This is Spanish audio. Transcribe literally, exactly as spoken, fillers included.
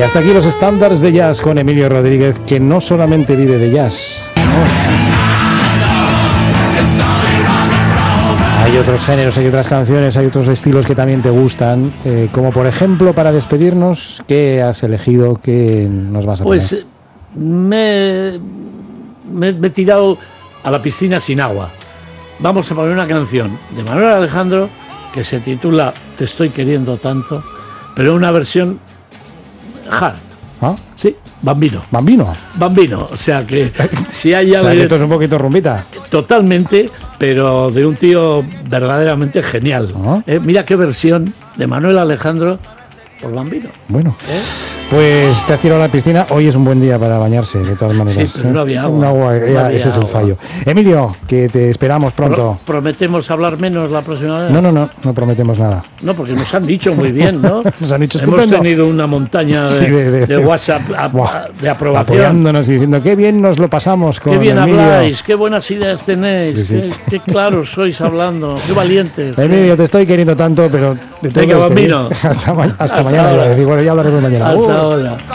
hasta aquí los estándares de jazz con Emilio Rodríguez, que no solamente vive de jazz. Hay otros géneros, hay otras canciones, hay otros estilos que también te gustan, eh, como por ejemplo, para despedirnos, ¿qué has elegido? ¿Qué nos vas a poner? Pues me, me, me he tirado a la piscina sin agua. Vamos a poner una canción de Manuel Alejandro que se titula Te estoy queriendo tanto, pero una versión hard. ¿Ah? Sí, bambino. ¿Bambino? Bambino, o sea que si hay O sea, algo... que esto es un poquito rumbita. Totalmente, pero de un tío verdaderamente genial. ¿Ah? Eh, mira qué versión de Manuel Alejandro por Bambino. Bueno, ¿Eh? pues te has tirado a la piscina. Hoy es un buen día para bañarse, de todas maneras. Sí, pero no había agua. Un agua, No ya, había ese es el agua. fallo. Emilio, que te esperamos pronto. Pro- ¿Prometemos hablar menos la próxima vez? No, no, no, no prometemos nada. No, porque nos han dicho muy bien, ¿no? Nos han dicho Hemos estupendo. tenido una montaña de, Sí, de- de- de WhatsApp a- Buah, de aprobación. apoyándonos y diciendo qué bien nos lo pasamos con Qué bien Emilio. habláis, qué buenas ideas tenéis, Sí, sí. Qué, qué claros sois hablando, qué valientes. Emilio, te estoy queriendo tanto, pero te tengo Venga, que despedir. Bambino. Hasta, ma- hasta Hasta mañana. ahora. Iba a decir, bueno, ya hablaremos mañana. Hasta Uh. ahora.